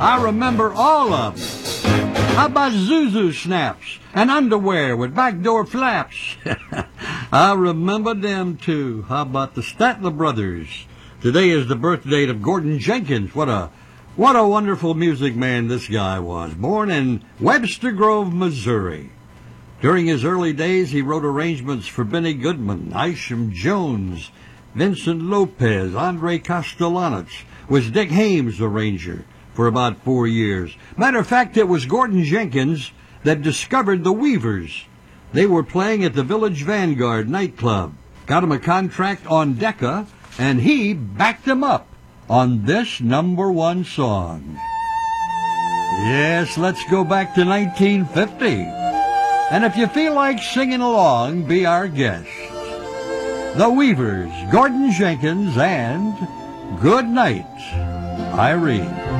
I remember all of them. How about Zuzu snaps and underwear with backdoor flaps? I remember them too. How about the Statler Brothers? Today is the birth date of Gordon Jenkins. What a wonderful music man this guy was. Born in Webster Grove, Missouri. During his early days, he wrote arrangements for Benny Goodman, Isham Jones, Vincent Lopez, Andre Castellanos. Was Dick Haymes the arranger for about 4 years. Matter of fact, it was Gordon Jenkins that discovered the Weavers. They were playing at the Village Vanguard nightclub. Got him a contract on Decca, and he backed him up on this #1 song. Yes, let's go back to 1950. And if you feel like singing along, be our guest. The Weavers, Gordon Jenkins, and Good Night, Irene.